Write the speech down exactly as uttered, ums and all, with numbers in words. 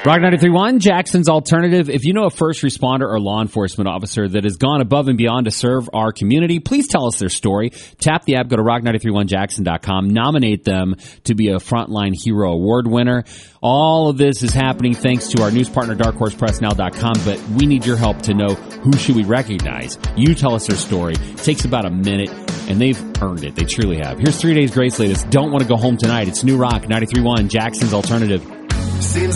Rock ninety-three point one, Jackson's Alternative. If you know a first responder or law enforcement officer that has gone above and beyond to serve our community, please tell us their story. Tap the app, go to rock nine three one jackson dot com, nominate them to be a Frontline Hero Award winner. All of this is happening thanks to our news partner, dark horse press now dot com, but we need your help to know who should we recognize. You tell us their story. It takes about a minute, and they've earned it. They truly have. Here's Three Days Grace latest. Don't want to go home tonight. It's New Rock ninety-three point one, Jackson's Alternative.